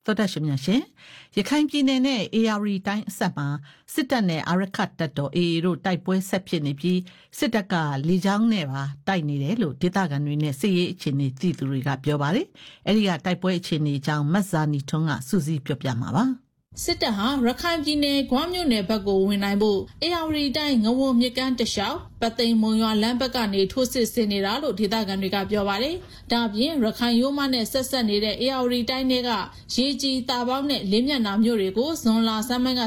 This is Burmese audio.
သောတာရှင်များရှင်ရခိုင်ပြည်နယ်နဲ့ AR တိုင်းအဆက်မှာစစ်တပ်နဲ့အာရခတ်တပ်တော် AA တို့တိုက်ပွဲဆက်ဖြစ်နေပြီးစစ်တပ်ကလေကြောင်းနဲ့ပါတိုက်နေတယ်လို့ဒေသခံတွေနဲ့စစ်ရေးအခြေအနေသိသူတွေကပြောပါတယ်။အဲဒီကတိုက်ပွဲအခြေအနေအကြောင်းမတ်ဇာနီထွန်းကစူးစီးပြောပြမှာပါ။စစ်တပ်ဟာရခိုင်ပြည်နယ်ဂွမ်းမြို့နယ်ဘက်ကိုဝင်နိုင်ဖို့အေယာဝတီတိုင်းငဝုံမြစ်ကမ်းတလျှောက်ပသိမ်မုံရွာလမ်းဘက်ကနေထိုးစစ်ဆင်နေတာလို့ဒေသခံတွေကပြောပါတယ်။ဒါ့အပြင်ရခိုင်ရိုးမနဲ့ဆက်ဆက်နေတဲ့အေယာဝတီတိုင်းတွေကရေကြီးတာပေါင်းနဲ့လင်းမြတ်နာမြို့တွေကိုဇွန်လဆန်းပိုင်းက